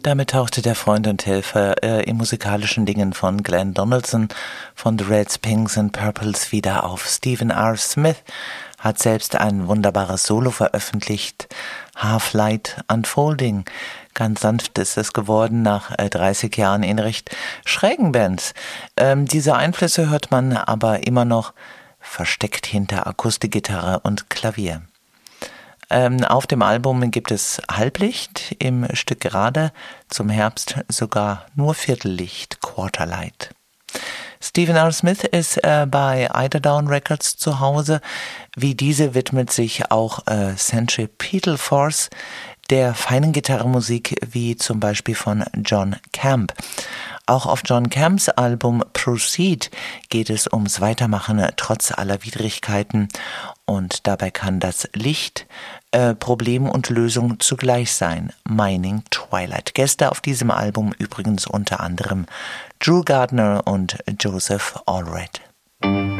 Damit tauchte der Freund und Helfer in musikalischen Dingen von Glenn Donaldson, von The Reds, Pinks and Purples wieder auf. Stephen R. Smith hat selbst ein wunderbares Solo veröffentlicht, Half-Light Unfolding. Ganz sanft ist es geworden nach 30 Jahren in recht schrägen Bands. Diese Einflüsse hört man aber immer noch versteckt hinter Akustikgitarre und Klavier. Auf dem Album gibt es Halblicht, im Stück Gerade, zum Herbst sogar nur Viertellicht, Quarterlight. Stephen R. Smith ist bei Eiderdown Records zu Hause. Wie diese widmet sich auch Centripetal Force der feinen Gitarrenmusik, wie zum Beispiel von John Camp. Auch auf John Camps Album Proceed geht es ums Weitermachen trotz aller Widrigkeiten, und dabei kann das Licht Problem und Lösung zugleich sein. Mining Twilight. Gäste auf diesem Album übrigens unter anderem Drew Gardner und Joseph Allred.